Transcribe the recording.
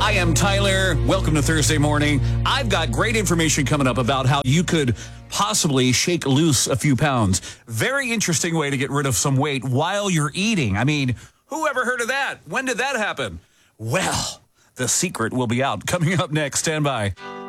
I am Tyler. Welcome to Thursday morning. I've got great information coming up about how you could possibly shake loose a few pounds. Very interesting way to get rid of some weight while you're eating. I mean, who ever heard of that? When did that happen? Well, the secret will be out coming up next. Stand by.